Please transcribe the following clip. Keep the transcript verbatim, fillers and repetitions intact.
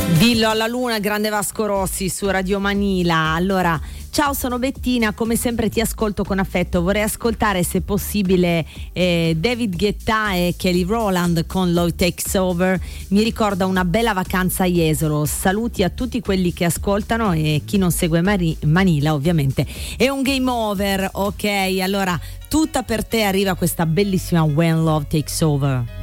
Dillo alla luna, grande Vasco Rossi su Radio Manila. Allora, ciao, sono Bettina, come sempre ti ascolto con affetto. Vorrei ascoltare, se possibile, eh, David Guetta e Kelly Rowland con Love Takes Over. Mi ricorda una bella vacanza a Jesolo. Saluti a tutti quelli che ascoltano e chi non segue Mari- Manila, ovviamente. È un game over, ok? Allora, tutta per te arriva questa bellissima When Love Takes Over.